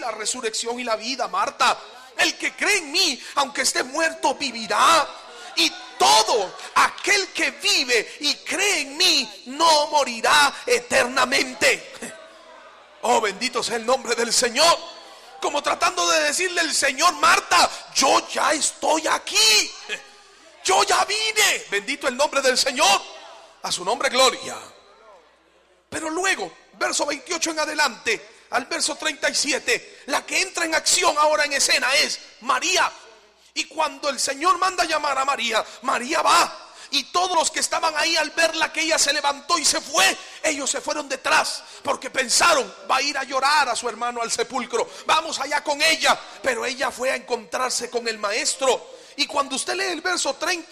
la resurrección y la vida, Marta. El que cree en mí, aunque esté muerto, vivirá. Y todo aquel que vive y cree en mí no morirá eternamente. Oh, bendito sea el nombre del Señor. Como tratando de decirle el Señor: Marta, yo ya estoy aquí, yo ya vine. Bendito el nombre del Señor. A su nombre gloria. Pero luego, verso 28 en adelante al verso 37, la que entra en acción ahora en escena es María. Y cuando el Señor manda llamar a María, María va. Y todos los que estaban ahí, al verla que ella se levantó y se fue, ellos se fueron detrás, porque pensaron: va a ir a llorar a su hermano al sepulcro, vamos allá con ella. Pero ella fue a encontrarse con el maestro. Y cuando usted lee el verso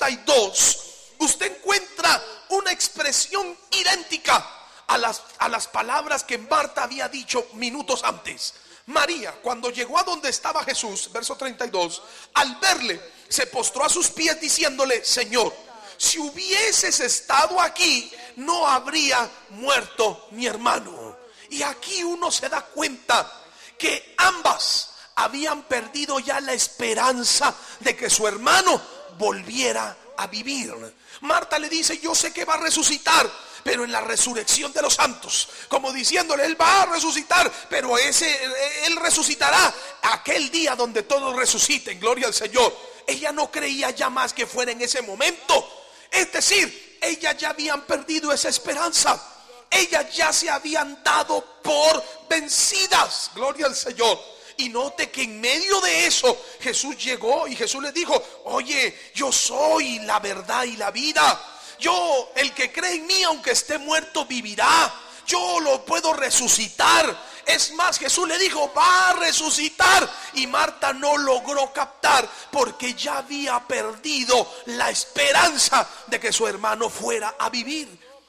32, usted encuentra una expresión idéntica a las palabras que Marta había dicho minutos antes. María, cuando llegó a donde estaba Jesús, verso 32, al verle, se postró a sus pies diciéndole: Señor, si hubieses estado aquí, no habría muerto mi hermano. Y aquí uno se da cuenta que ambas habían perdido ya la esperanza de que su hermano volviera a vivir. Marta le dice: yo sé que va a resucitar, pero en la resurrección de los santos, como diciéndole: él va a resucitar, pero él resucitará aquel día donde todos resuciten. Gloria al Señor. Ella no creía ya más que fuera en ese momento. Es decir, ellas ya habían perdido esa esperanza. Ellas ya se habían dado por vencidas. Gloria al Señor. Y note que en medio de eso Jesús llegó y Jesús les dijo: oye, yo soy la verdad y la vida. Yo, el que cree en mí, aunque esté muerto, vivirá. Yo lo puedo resucitar. Es más, Jesús le dijo: va a resucitar. Y Marta no logró captar, porque ya había perdido la esperanza de que su hermano fuera a vivir.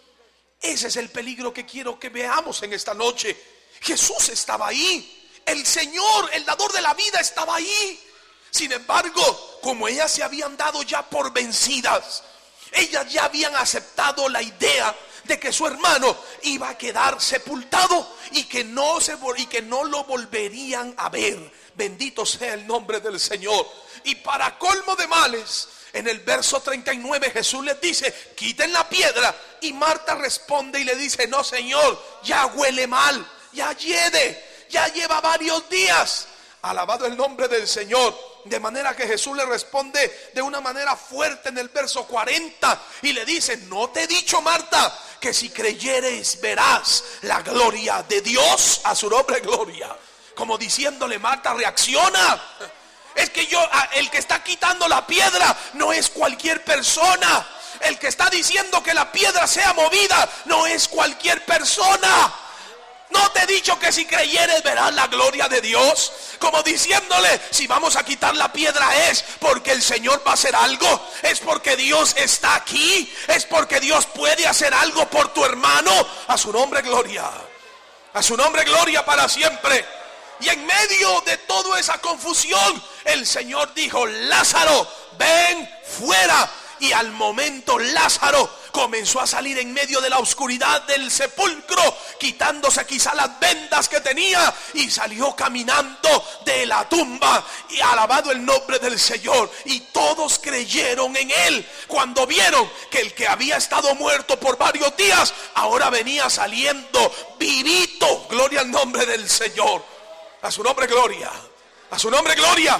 Ese es el peligro que quiero que veamos en esta noche. Jesús estaba ahí. El Señor, el dador de la vida, estaba ahí. Sin embargo, como ellas se habían dado ya por vencidas, ellas ya habían aceptado la idea de que su hermano iba a quedar sepultado y que no lo volverían a ver. Bendito sea el nombre del Señor. Y para colmo de males, en el verso 39 Jesús les dice: quiten la piedra. Y Marta responde y le dice: no, Señor, ya huele mal, ya hiede, ya lleva varios días. Alabado el nombre del Señor. De manera que Jesús le responde de una manera fuerte en el verso 40 y le dice: ¿no te he dicho, Marta, que si creyeres verás la gloria de Dios? A su nombre gloria. Como diciéndole: Marta, reacciona. Es que el que está quitando la piedra no es cualquier persona. El que está diciendo que la piedra sea movida no es cualquier persona. ¿No te he dicho que si creyeres verás la gloria de Dios? Como diciéndole: si vamos a quitar la piedra es porque el Señor va a hacer algo. Es porque Dios está aquí. Es porque Dios puede hacer algo por tu hermano. A su nombre gloria. A su nombre gloria para siempre. Y en medio de toda esa confusión, el Señor dijo: Lázaro, ven fuera. Y al momento Lázaro comenzó a salir en medio de la oscuridad del sepulcro, quitándose quizá las vendas que tenía, y salió caminando de la tumba. Y alabado el nombre del Señor. Y todos creyeron en él cuando vieron que el que había estado muerto por varios días ahora venía saliendo vivito. Gloria al nombre del Señor. A su nombre gloria. A su nombre gloria.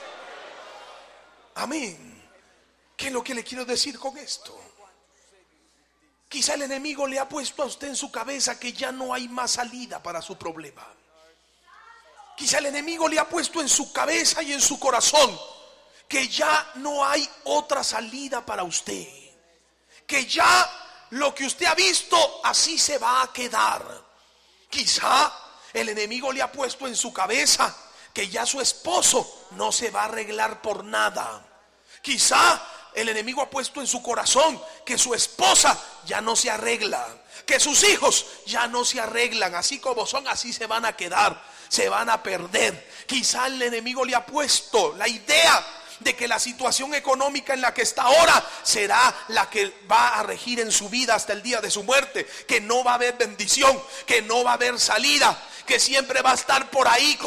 Amén. ¿Qué es lo que le quiero decir con esto? Quizá el enemigo le ha puesto a usted en su cabeza que ya no hay más salida para su problema. Quizá el enemigo le ha puesto en su cabeza y en su corazón que ya no hay otra salida para usted. Que ya lo que usted ha visto así se va a quedar. Quizá el enemigo le ha puesto en su cabeza que ya su esposo no se va a arreglar por nada. Quizá el enemigo ha puesto en su corazón que su esposa ya no se arregla, que sus hijos ya no se arreglan, así como son, así se van a quedar, se van a perder. Quizá el enemigo le ha puesto la idea de que la situación económica en la que está ahora será la que va a regir en su vida hasta el día de su muerte, que no va a haber bendición, que no va a haber salida, que siempre va a estar por ahí